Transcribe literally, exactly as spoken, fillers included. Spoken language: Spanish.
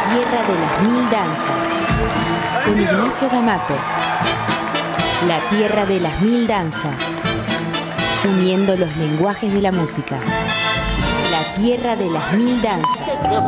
Tierra de las Mil Danzas, con Ignacio D'Amato. La Tierra de las Mil Danzas, uniendo los lenguajes de la música. La Tierra de las Mil Danzas.